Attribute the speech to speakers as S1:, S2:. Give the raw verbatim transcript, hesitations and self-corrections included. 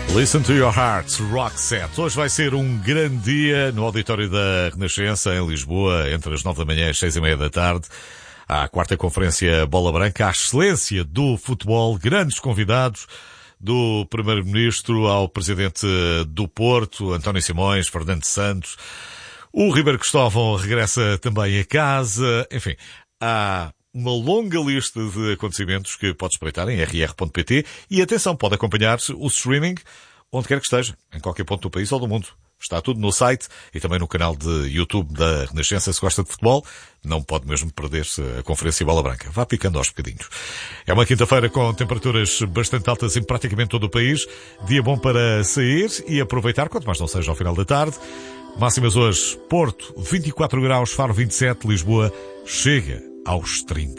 S1: Listen to your hearts, Rock Set. Hoje vai ser um grande dia no auditório da Renascença, em Lisboa, entre as nove da manhã e as seis e meia da tarde. À quarta conferência Bola Branca, à excelência do futebol, grandes convidados, do Primeiro-Ministro ao Presidente do Porto, António Simões, Fernando Santos. O Ribeiro Cristóvão regressa também a casa. Enfim, há uma longa lista de acontecimentos que pode espreitar em r r ponto p t e, atenção, pode acompanhar o streaming onde quer que esteja, em qualquer ponto do país ou do mundo. Está tudo no site e também no canal de YouTube da Renascença. Se gosta de futebol, não pode mesmo perder-se a Conferência Bola Branca. Vá picando aos bocadinhos. É uma quinta-feira com temperaturas bastante altas em praticamente todo o país. Dia bom para sair e aproveitar, quanto mais não seja ao final da tarde. Máximas hoje: Porto, vinte e quatro graus, Faro vinte e sete, Lisboa chega aos trinta.